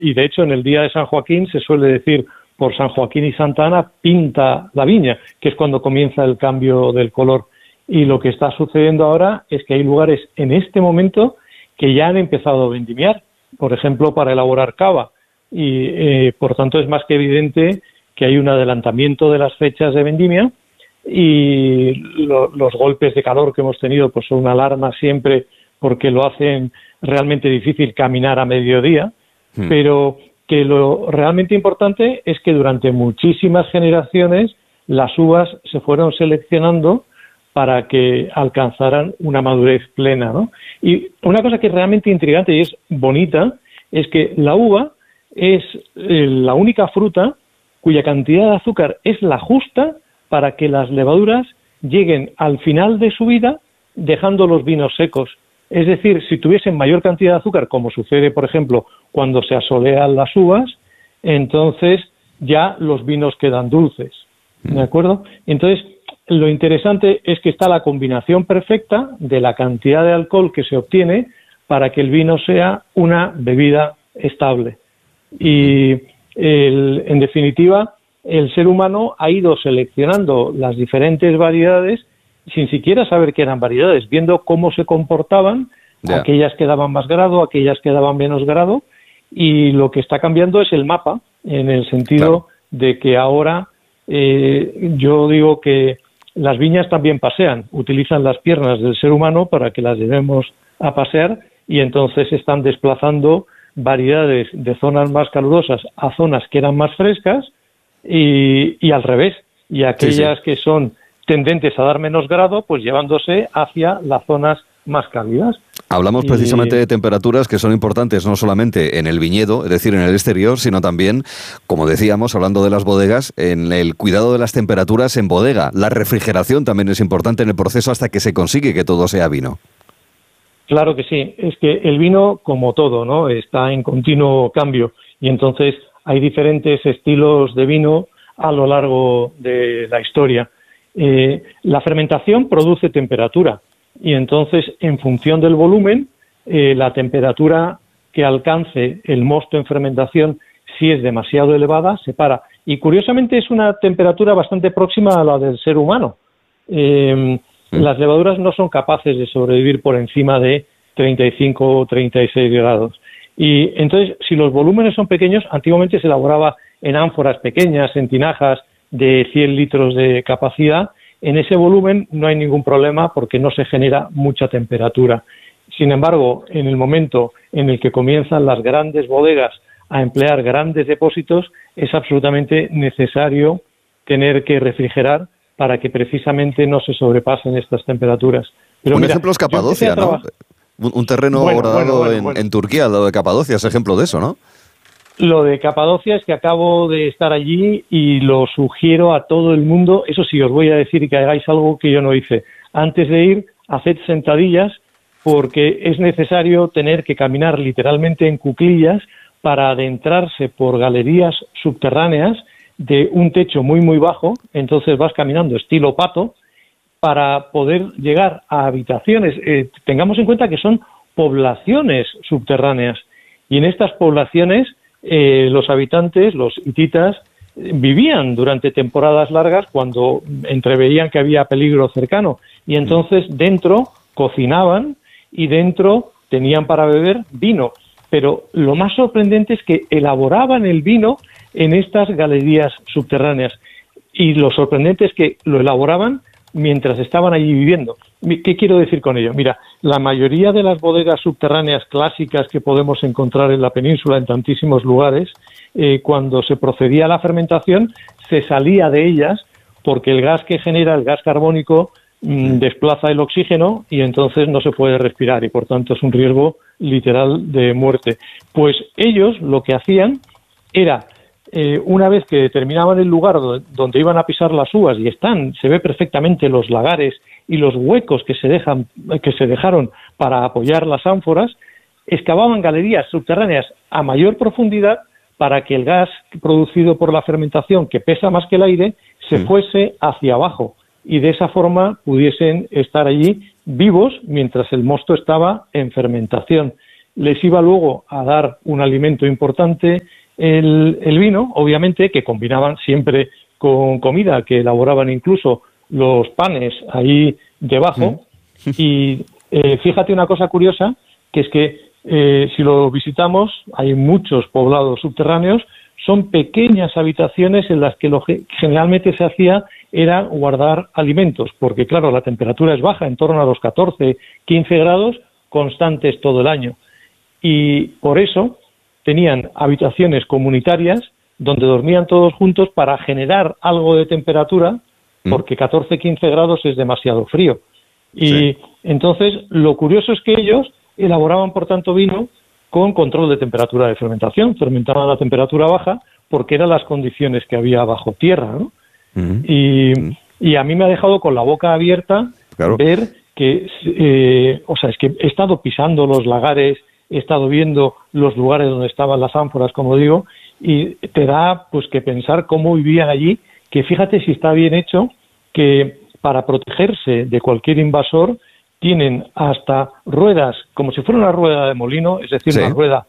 y de hecho en el día de San Joaquín se suele decir, por San Joaquín y Santa Ana pinta la viña, que es cuando comienza el cambio del color. Y lo que está sucediendo ahora es que hay lugares en este momento que ya han empezado a vendimiar, por ejemplo, para elaborar cava. Y por tanto es más que evidente que hay un adelantamiento de las fechas de vendimia y los golpes de calor que hemos tenido pues son una alarma siempre porque lo hacen realmente difícil caminar a mediodía, pero que lo realmente importante es que durante muchísimas generaciones las uvas se fueron seleccionando para que alcanzaran una madurez plena, ¿no? Y una cosa que es realmente intrigante y es bonita es que la uva es la única fruta cuya cantidad de azúcar es la justa para que las levaduras lleguen al final de su vida dejando los vinos secos. Es decir, si tuviesen mayor cantidad de azúcar, como sucede, por ejemplo, cuando se asolean las uvas, entonces ya los vinos quedan dulces, ¿de acuerdo? Entonces, lo interesante es que está la combinación perfecta de la cantidad de alcohol que se obtiene para que el vino sea una bebida estable. Y, en definitiva, el ser humano ha ido seleccionando las diferentes variedades sin siquiera saber que eran variedades, viendo cómo se comportaban, aquellas que daban más grado, aquellas que daban menos grado, y lo que está cambiando es el mapa, en el sentido de que ahora yo digo que las viñas también pasean, utilizan las piernas del ser humano para que las llevemos a pasear y entonces están desplazando variedades de zonas más calurosas a zonas que eran más frescas y al revés, y aquellas que son tendentes a dar menos grado, pues llevándose hacia las zonas más cálidas. Hablamos precisamente de temperaturas que son importantes no solamente en el viñedo, es decir, en el exterior, sino también, como decíamos, hablando de las bodegas, en el cuidado de las temperaturas en bodega. La refrigeración también es importante en el proceso hasta que se consigue que todo sea vino. Claro que sí, es que el vino, como todo, ¿no?, está en continuo cambio y entonces hay diferentes estilos de vino a lo largo de la historia. La fermentación produce temperatura y entonces en función del volumen la temperatura que alcance el mosto en fermentación, si es demasiado elevada, se para. Y curiosamente es una temperatura bastante próxima a la del ser humano. Las levaduras no son capaces de sobrevivir por encima de 35 o 36 grados. Y entonces, si los volúmenes son pequeños, antiguamente se elaboraba en ánforas pequeñas, en tinajas de 100 litros de capacidad. En ese volumen no hay ningún problema porque no se genera mucha temperatura. Sin embargo, en el momento en el que comienzan las grandes bodegas a emplear grandes depósitos, es absolutamente necesario tener que refrigerar para que precisamente no se sobrepasen estas temperaturas. Pero un ejemplo es Capadocia, ¿no? Un terreno horadado en Turquía, lo de Capadocia es ejemplo de eso, ¿no? Lo de Capadocia es que acabo de estar allí y lo sugiero a todo el mundo. Eso sí, os voy a decir que hagáis algo que yo no hice. Antes de ir, haced sentadillas porque es necesario tener que caminar literalmente en cuclillas para adentrarse por galerías subterráneas de un techo muy, muy bajo. Entonces vas caminando estilo pato para poder llegar a habitaciones. Tengamos en cuenta que son poblaciones subterráneas y en estas poblaciones los habitantes, los hititas, vivían durante temporadas largas cuando entreveían que había peligro cercano y entonces dentro cocinaban y dentro tenían para beber vino. Pero lo más sorprendente es que elaboraban el vino en estas galerías subterráneas y lo sorprendente es que lo elaboraban mientras estaban allí viviendo. ¿Qué quiero decir con ello? Mira, la mayoría de las bodegas subterráneas clásicas que podemos encontrar en la península en tantísimos lugares, cuando se procedía a la fermentación, se salía de ellas porque el gas que genera, el gas carbónico, desplaza el oxígeno y entonces no se puede respirar y por tanto es un riesgo literal de muerte. Pues ellos lo que hacían era una vez que determinaban el lugar donde iban a pisar las uvas y se ve perfectamente los lagares y los huecos que se dejaron para apoyar las ánforas, excavaban galerías subterráneas a mayor profundidad para que el gas producido por la fermentación, que pesa más que el aire, se fuese hacia abajo y de esa forma pudiesen estar allí vivos mientras el mosto estaba en fermentación. les iba luego a dar un alimento importante el vino, obviamente, que combinaban siempre con comida, que elaboraban incluso los panes ahí debajo. Y fíjate una cosa curiosa, que es que si lo visitamos, hay muchos poblados subterráneos, son pequeñas habitaciones en las que lo que generalmente se hacía era guardar alimentos, porque claro, la temperatura es baja, en torno a los 14, 15 grados constantes todo el año. Y por eso tenían habitaciones comunitarias donde dormían todos juntos para generar algo de temperatura, porque 14, 15 grados es demasiado frío. Y entonces lo curioso es que ellos elaboraban, por tanto, vino con control de temperatura de fermentación, fermentaban a temperatura baja porque eran las condiciones que había bajo tierra, ¿no? Y a mí me ha dejado con la boca abierta ver que, o sea, es que he estado pisando los lagares, he estado viendo los lugares donde estaban las ánforas, como digo, y te da pues que pensar cómo vivían allí, que fíjate si está bien hecho, que para protegerse de cualquier invasor tienen hasta ruedas, como si fuera una rueda de molino, es decir, una rueda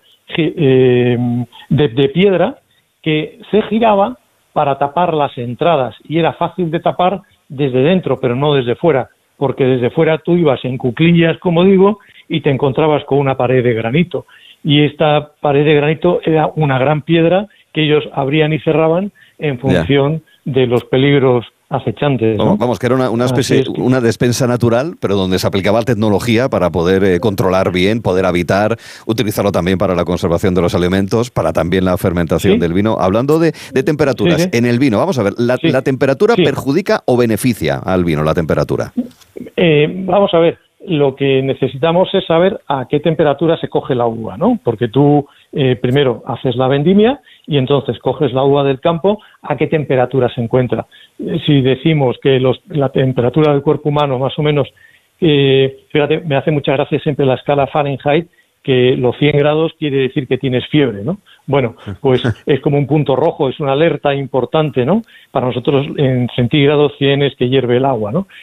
de piedra, que se giraba para tapar las entradas, y era fácil de tapar desde dentro, pero no desde fuera, porque desde fuera tú ibas en cuclillas, como digo, y te encontrabas con una pared de granito. Y esta pared de granito era una gran piedra que ellos abrían y cerraban en función de los peligros acechantes, ¿no? Vamos, que era una especie, una despensa natural, pero donde se aplicaba tecnología para poder controlar bien, poder habitar, utilizarlo también para la conservación de los alimentos, para también la fermentación del vino. Hablando de temperaturas, en el vino, vamos a ver, ¿la temperatura perjudica o beneficia al vino, la temperatura? Vamos a ver, lo que necesitamos es saber a qué temperatura se coge la uva, ¿no? Porque tú primero haces la vendimia y entonces coges la uva del campo, ¿a qué temperatura se encuentra? Si decimos que la temperatura del cuerpo humano más o menos, fíjate, me hace mucha gracia siempre la escala Fahrenheit, que los 100 grados quiere decir que tienes fiebre, ¿no? Bueno, pues es como un punto rojo, es una alerta importante, ¿no? Para nosotros en centígrados 100 es que hierve el agua, ¿no?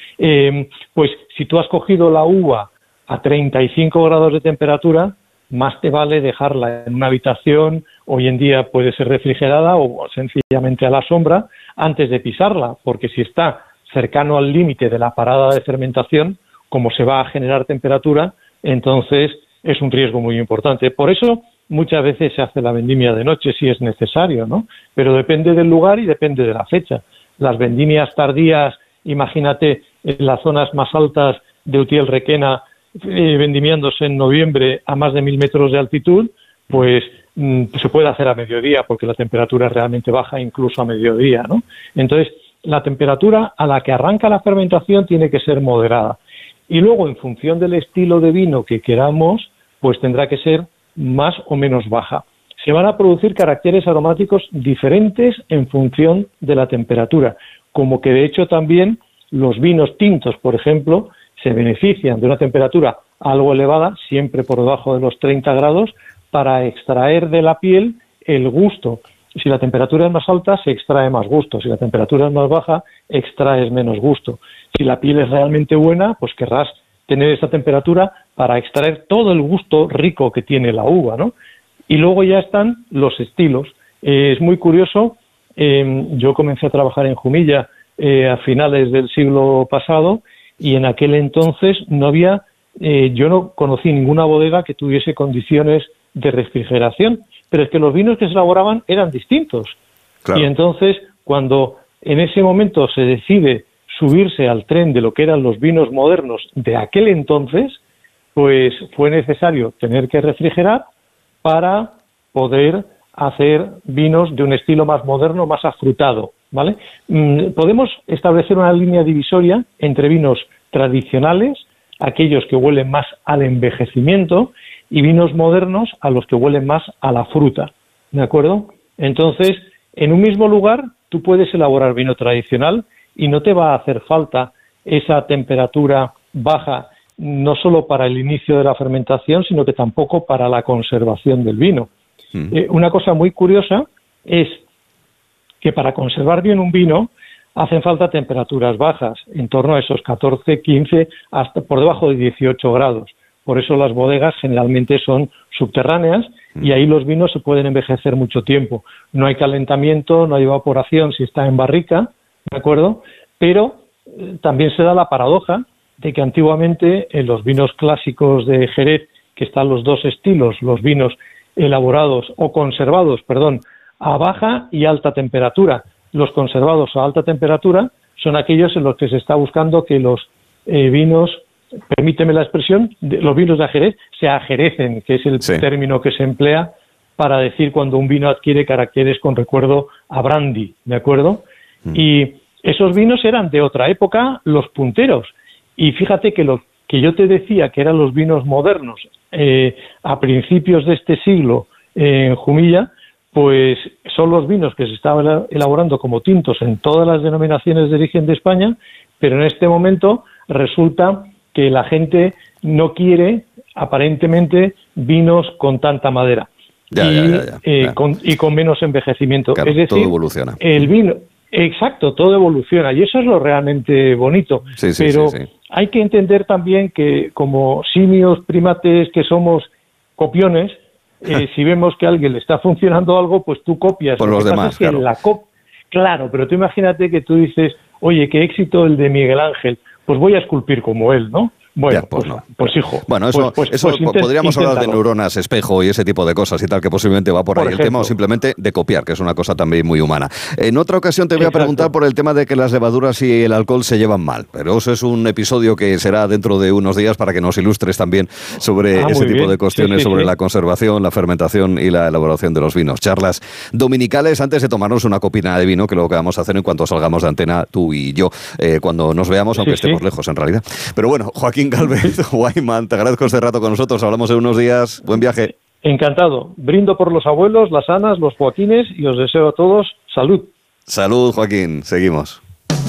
Pues si tú has cogido la uva a 35 grados de temperatura, más te vale dejarla en una habitación, hoy en día puede ser refrigerada o sencillamente a la sombra, antes de pisarla, porque si está cercano al límite de la parada de fermentación, como se va a generar temperatura, entonces es un riesgo muy importante. Por eso muchas veces se hace la vendimia de noche si es necesario, ¿no? Pero depende del lugar y depende de la fecha. Las vendimias tardías, imagínate, en las zonas más altas de Utiel-Requena, vendimiándose en noviembre a más de 1000 metros de altitud, pues se puede hacer a mediodía porque la temperatura es realmente baja incluso a mediodía, ¿no? Entonces, la temperatura a la que arranca la fermentación tiene que ser moderada. Y luego, en función del estilo de vino que queramos, pues tendrá que ser más o menos baja. Se van a producir caracteres aromáticos diferentes en función de la temperatura, como que de hecho también los vinos tintos, por ejemplo, se benefician de una temperatura algo elevada, siempre por debajo de los 30 grados, para extraer de la piel el gusto. Si la temperatura es más alta, se extrae más gusto. Si la temperatura es más baja, extraes menos gusto. Si la piel es realmente buena, pues querrás tener esa temperatura para extraer todo el gusto rico que tiene la uva, ¿no? Y luego ya están los estilos. Es muy curioso, yo comencé a trabajar en Jumilla a finales del siglo pasado y en aquel entonces no había, yo no conocí ninguna bodega que tuviese condiciones de refrigeración, pero es que los vinos que se elaboraban eran distintos. Claro. Y entonces, cuando en ese momento se decide subirse al tren de lo que eran los vinos modernos de aquel entonces, pues fue necesario tener que refrigerar para poder hacer vinos de un estilo más moderno, más afrutado, ¿vale? Podemos establecer una línea divisoria entre vinos tradicionales, aquellos que huelen más al envejecimiento, y vinos modernos a los que huelen más a la fruta, ¿de acuerdo? Entonces, en un mismo lugar, tú puedes elaborar vino tradicional y no te va a hacer falta esa temperatura baja, no solo para el inicio de la fermentación, sino que tampoco para la conservación del vino. Una cosa muy curiosa es que para conservar bien un vino hacen falta temperaturas bajas, en torno a esos 14, 15, hasta por debajo de 18 grados. por eso las bodegas generalmente son subterráneas y ahí los vinos se pueden envejecer mucho tiempo. No hay calentamiento, no hay evaporación si está en barrica, ¿de acuerdo? Pero también se da la paradoja de que antiguamente en los vinos clásicos de Jerez, que están los dos estilos, los vinos elaborados o conservados, a baja y alta temperatura. Los conservados a alta temperatura son aquellos en los que se está buscando que los vinos, permíteme la expresión, los vinos de Jerez se ajerecen, que es el término que se emplea para decir cuando un vino adquiere caracteres con recuerdo a brandy, ¿de acuerdo? Y esos vinos eran de otra época los punteros. Y fíjate que lo que yo te decía que eran los vinos modernos a principios de este siglo en Jumilla, pues son los vinos que se estaban elaborando como tintos en todas las denominaciones de origen de España, pero en este momento resulta que la gente no quiere, aparentemente, vinos con tanta madera y con menos envejecimiento. Claro, es decir, todo evoluciona. El vino, exacto, todo evoluciona y eso es lo realmente bonito. Pero hay que entender también que como simios primates que somos copiones, si vemos que a alguien le está funcionando algo, pues tú copias. Por los demás, claro. Claro, pero tú imagínate que tú dices, oye, qué éxito el de Miguel Ángel, pues voy a esculpir como él, ¿no? Bueno, pues hijo. Bueno, eso podríamos hablar de neuronas espejo y ese tipo de cosas y tal, que posiblemente va por ahí el tema, o simplemente de copiar, que es una cosa también muy humana. En otra ocasión te voy a preguntar por el tema de que las levaduras y el alcohol se llevan mal, pero eso es un episodio que será dentro de unos días para que nos ilustres también sobre ese tipo de cuestiones, sobre la conservación, la fermentación y la elaboración de los vinos. Charlas dominicales antes de tomarnos una copina de vino, que lo que vamos a hacer en cuanto salgamos de antena tú y yo, cuando nos veamos, aunque estemos lejos en realidad. Pero bueno, Joaquín Gálvez Weinmann, te agradezco este rato con nosotros, hablamos en unos días, buen viaje. Encantado, brindo por los abuelos, las Anas, los Joaquines y os deseo a todos salud. Salud, Joaquín, seguimos.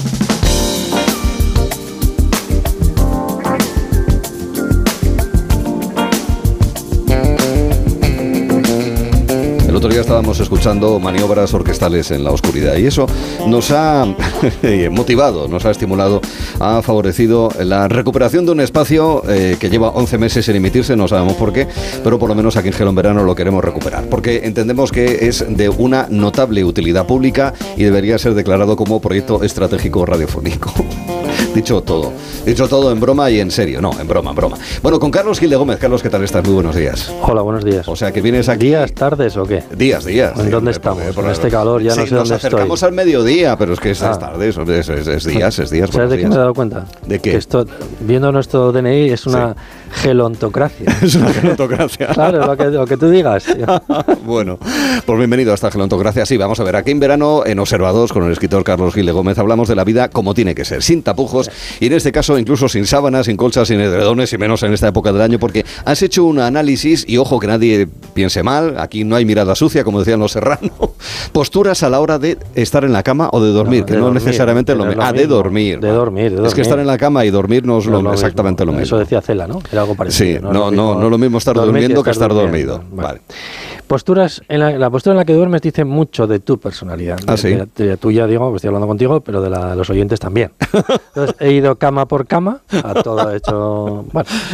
El otro día estábamos escuchando maniobras orquestales en la oscuridad y eso nos ha motivado, nos ha estimulado, ha favorecido la recuperación de un espacio que lleva 11 meses sin emitirse, no sabemos por qué, pero por lo menos aquí en Gelo en Verano lo queremos recuperar, porque entendemos que es de una notable utilidad pública y debería ser declarado como proyecto estratégico radiofónico. Dicho todo en broma y en serio. No, en broma. Bueno, con Carlos Gil de Gómez. Carlos, ¿qué tal estás? Muy buenos días. Hola, buenos días. O sea, que vienes aquí... ¿Días, tardes o qué? Días. ¿En dónde estamos? Con este calor ya no sé dónde estoy. Nos acercamos al mediodía, pero es que es tarde, es días. ¿Sabes de qué me he dado cuenta? ¿De qué? Que esto, viendo nuestro DNI, es una gelontocracia. Es una gelontocracia. Claro, lo que tú digas. Bueno, pues bienvenido a esta gelontocracia. Sí, vamos a ver, aquí en verano, en Observados, con el escritor Carlos Gil de Gómez, hablamos de la vida como tiene que ser, sin tapujos, y en este caso incluso sin sábanas, sin colchas, sin edredones, y menos en esta época del año, porque has hecho un análisis, y ojo que nadie piense mal, aquí no hay mirada sucia, como decían los serranos, posturas a la hora de estar en la cama o de dormir, que no necesariamente lo mismo. De dormir. De dormir. Es que estar en la cama y dormir no es exactamente lo mismo. Eso decía Cela, ¿no? Era algo parecido. Sí, no lo mismo estar durmiendo que estar dormido. Vale. Posturas, la postura en la que duermes dice mucho de tu personalidad. ¿Sí? De tuya, digo, estoy hablando contigo, pero de los oyentes también. Entonces, he ido cama por cama, a todo hecho,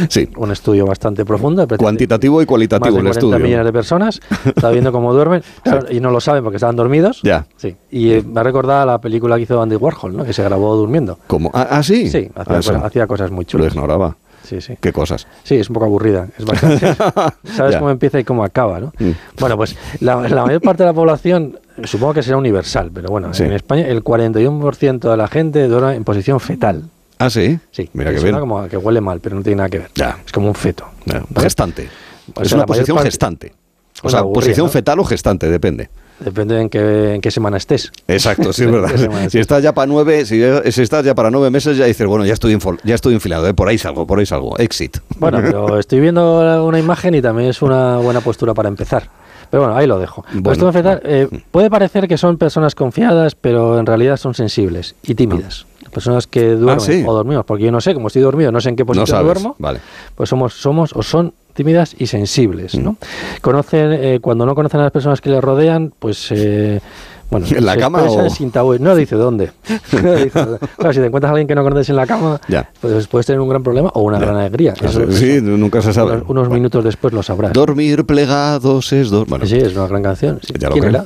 un estudio bastante profundo. Cuantitativo y cualitativo más de 40 millones de personas, está viendo cómo duermen, y no lo saben porque estaban dormidos. Ya. Sí. Y me ha recordado la película que hizo Andy Warhol, ¿no? Que se grabó durmiendo. ¿Cómo? ¿Sí? Sí, hacía cosas muy chulas. Lo ignoraba. Sí. ¿Qué cosas? Sí, es un poco aburrida. Es bastante. Sabes cómo empieza y cómo acaba, ¿no? Bueno, pues la mayor parte de la población, supongo que será universal, pero bueno, en España el 41% de la gente duerme en posición fetal. ¿Ah, sí? Sí. Mira que suena como que huele mal, pero no tiene nada que ver. Ya. Es como un feto. Ya. Gestante. Es una posición gestante. O sea, aburrida, posición fetal o gestante, depende. Depende en qué semana estés. Exacto, sí, es verdad. Si estás ya para 9, si estás ya para 9 meses, ya dices, bueno, ya estoy enfilado, por ahí salgo, exit. Bueno, pero estoy viendo una imagen y también es una buena postura para empezar. Pero bueno, ahí lo dejo. Bueno, puede parecer que son personas confiadas, pero en realidad son sensibles y tímidas. Personas que duermen o dormimos, porque yo no sé, como estoy dormido, no sé en qué posición duermo, pues somos o son tímidas y sensibles, ¿no? Cuando no conocen a las personas que les rodean, pues Bueno, ¿En la cama o...? Sin tabú. No dice dónde. Claro, si te encuentras a alguien que no conoces en la cama, pues puedes tener un gran problema o una gran alegría. Sí, nunca se sabe. Unos minutos después lo sabrás. Dormir plegados es... Bueno, sí, es una gran canción. Sí. Ya lo ¿Quién creo. era?